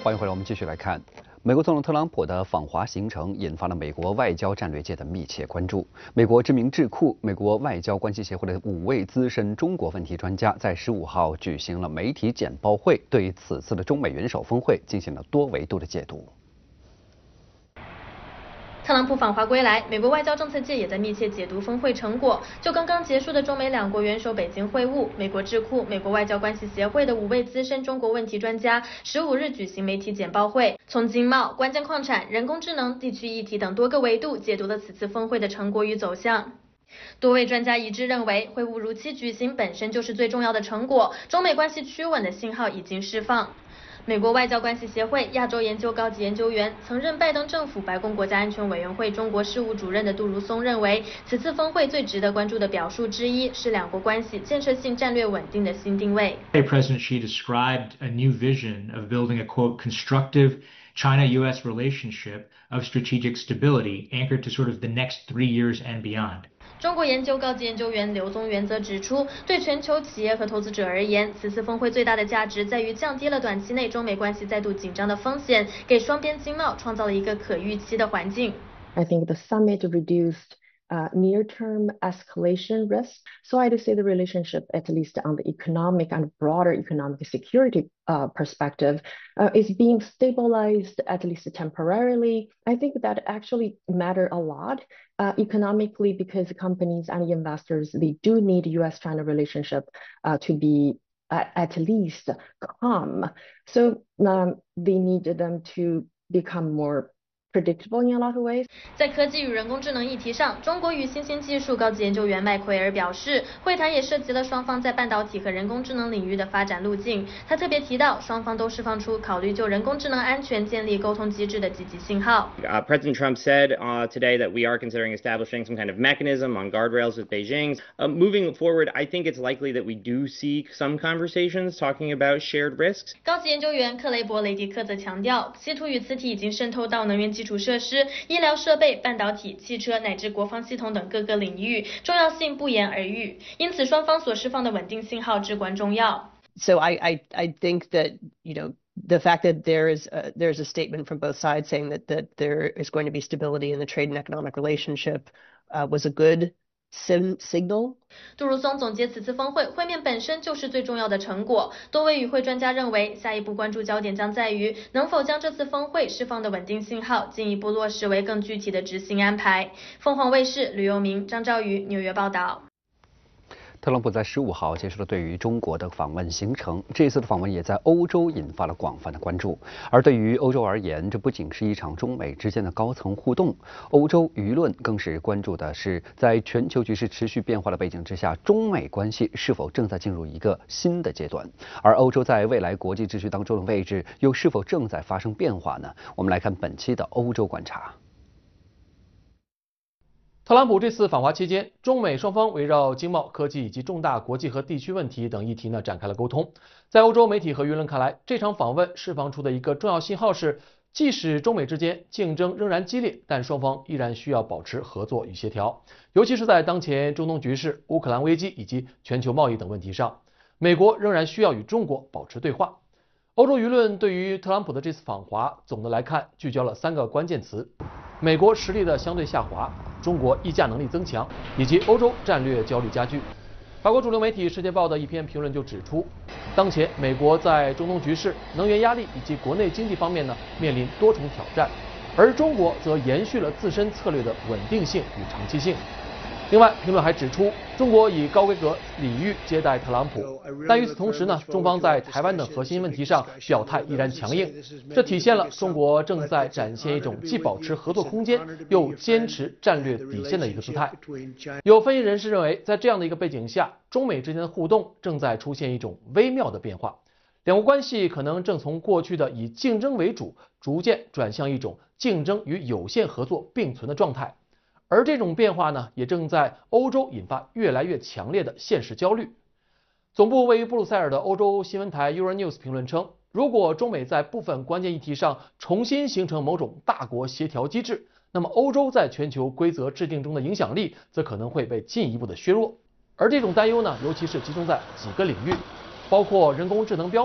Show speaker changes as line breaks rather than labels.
欢迎回来，我们继续来看。美国总统特朗普的访华行程引发了美国外交战略界的密切关注。美国知名智库美国外交关系协会的5位资深中国问题专家在15号举行了媒体简报会，对此次的中美元首峰会进行了多维度的解读。
特朗普访华归来，美国外交政策界也在密切解读峰会成果。就刚刚结束的中美两国元首北京会晤，美国智库美国外交关系协会的5位资深中国问题专家15日举行媒体简报会，从经贸、关键矿产、人工智能、地区议题等多个维度解读了此次峰会的成果与走向。多位专家一致认为，会晤如期举行本身就是最重要的成果，中美关系趋稳的信号已经释放。美国外交关系协会亚洲研究高级研究员、曾任拜登政府白宫国家安全委员会中国事务主任的杜如松认为，此次峰会最值得关注的表述之一是两国关系建设性战略稳定的新定位。
President Xi described a new vision of building a quote constructive China-U.S. relationship of strategic stability anchored to sort of the next 3 years and beyond.
中国研究高级研究员刘宗元则指出，对全球企业和投资者而言，此次峰会最大的价值在于降低了短期内中美关系再度紧张的风险，给双边经贸创造了一个可预期的环境。
I think the summit reduced near-term escalation risk. So I'd say the relationship, at least on the economic and broader economic security perspective, is being stabilized, at least temporarily. I think that actually matter a lot economically because companies and investors, they do need U.S.-China relationship to be at least calm. So they need them to become more predictable in a lot of ways.
在科技与人工智能议题上，中国与新兴技术高级研究员麦奎尔表示，会谈也涉及了双方在半导体和人工智能领域的发展路径。他特别提到，双方都释放出考虑就人工智能安全建立沟通机制的积极信号。
President Trump said today that we are considering establishing some kind of mechanism on guardrails with Beijing. Moving forward, I think it's likely that we do see some conversations talking about shared risks.
高级研究员克雷伯雷迪克则强调，稀土与磁体已经渗透到能源基础设施、医疗设备、半导体、汽车乃至国防系统等各个领域，重要性不言而喻。因此，双方所释放的稳定信号至关重要。
So I think that the fact that there's a statement from both sides saying that there is going to be stability in the trade and economic relationship was a good signal.
杜如松总结此次峰会，会面本身就是最重要的成果。多位与会专家认为，下一步关注焦点将在于能否将这次峰会释放的稳定信号进一步落实为更具体的执行安排。凤凰卫视吕佑明、张兆宇纽约报道。
特朗普在15号结束了对于中国的访问行程，这次的访问也在欧洲引发了广泛的关注。而对于欧洲而言，这不仅是一场中美之间的高层互动，欧洲舆论更是关注的是，在全球局势持续变化的背景之下，中美关系是否正在进入一个新的阶段？而欧洲在未来国际秩序当中的位置又是否正在发生变化呢？我们来看本期的欧洲观察。
特朗普这次访华期间，中美双方围绕经贸、科技以及重大国际和地区问题等议题展开了沟通。在欧洲媒体和舆论看来，这场访问释放出的一个重要信号是，即使中美之间竞争仍然激烈，但双方依然需要保持合作与协调，尤其是在当前中东局势、乌克兰危机以及全球贸易等问题上，美国仍然需要与中国保持对话。欧洲舆论对于特朗普的这次访华，总的来看聚焦了3个关键词：美国实力的相对下滑、中国议价能力增强，以及欧洲战略焦虑加剧。法国主流媒体《世界报》的一篇评论就指出，当前美国在中东局势、能源压力以及国内经济方面面临多重挑战，而中国则延续了自身策略的稳定性与长期性。另外，评论还指出，中国以高规格礼遇接待特朗普，但与此同时中方在台湾等核心问题上表态依然强硬，这体现了中国正在展现一种既保持合作空间又坚持战略底线的一个姿态。有分析人士认为，在这样的一个背景下，中美之间的互动正在出现一种微妙的变化，两国关系可能正从过去的以竞争为主，逐渐转向一种竞争与有限合作并存的状态。而这种变化也正在欧洲引发越来越强烈的现实焦虑。总部位于布鲁塞尔的欧洲新闻台 Euronews 评论称，如果中美在部分关键议题上重新形成某种大国协调机制，那么欧洲在全球规则制定中的影响力则可能会被进一步的削弱。而这种担忧尤其是集中在几个领域，包括人工智能标